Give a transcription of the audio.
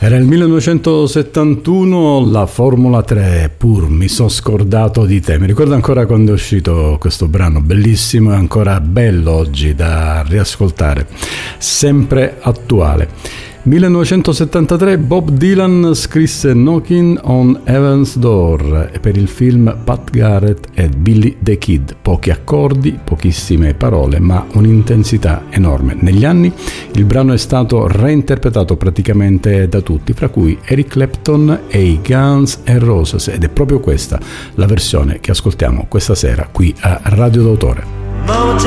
Era il 1971, la Formula 3, Pur mi so scordato di te. Mi ricordo ancora quando è uscito questo brano, bellissimo e ancora bello oggi da riascoltare, sempre attuale. 1973 Bob Dylan scrisse Knocking on Heaven's Door per il film Pat Garrett e Billy the Kid. Pochi accordi, pochissime parole, ma un'intensità enorme. Negli anni il brano è stato reinterpretato praticamente da tutti, fra cui Eric Clapton e i Guns N' Roses, ed è proprio questa la versione che ascoltiamo questa sera qui a Radio d'Autore.